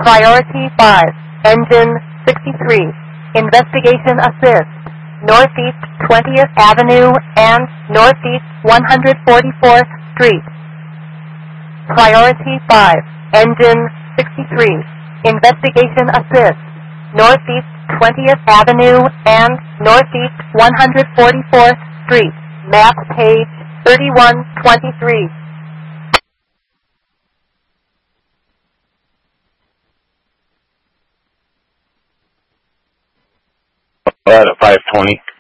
Priority 5, Engine 63, Investigation Assist, Northeast 20th Avenue and Northeast 144th Street. Priority 5, Engine 63, Investigation Assist, Northeast 20th Avenue and Northeast 144th Street. Map page 3123. At 520.